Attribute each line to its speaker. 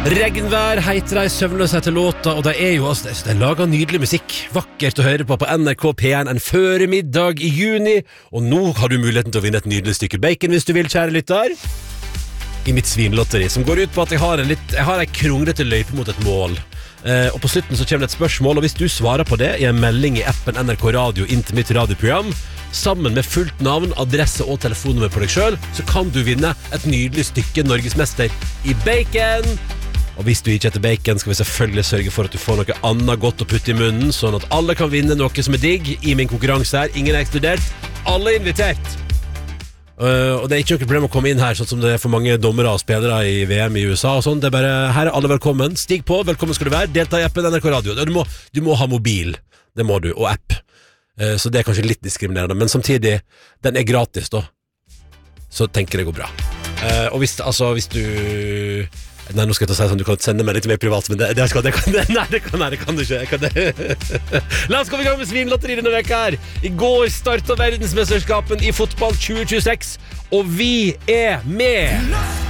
Speaker 1: Regnvær heter de, søvnløs heter låta, og de jo, altså, de lager nydelig musikk. Vakkert å høre på NRK P1 en føremiddag I juni, og nå har du muligheten til å vinne et nydelig stykke bacon hvis du vil, kjære lytter. I mitt svinlotteri, som går ut på at jeg har en kronglete løype mot et mål. Og på slutten så kommer det et spørsmål, og hvis du svarer på det I en melding I appen NRK Radio inn til mitt radioprogram, sammen med fullt navn, adresse og telefonnummer på deg selv, så kan du vinne et nydelig stykke Norgesmester I bacon. Og hvis du ikke heter bacon, skal vi selvfølgelig sørge for at du får noe annet godt å putte I munnen, sånn at alle kan vinne noe som digg I min konkurranse her. Ingen ekskludert, alle invitert. Og det ikke noe problem å komme inn her, sånn som det for mange dommere og spillere I VM I USA og sånn. Det bare, her alle velkommen. Stig på, velkommen skal du være. Delta I appen NRK Radio. Du må ha mobil, det må du, og app. Så det kanskje litt diskriminerende, men samtidig, den gratis da. Så tenker det går bra. Og hvis du... Nei, nå skal jeg ta si sånn, du kan sende meg litt mer privat, men det kan du ikke. La oss komme I gang med svinlotteri denne veka her. I går startet verdensmesterskapen I fotball 2026, og vi med!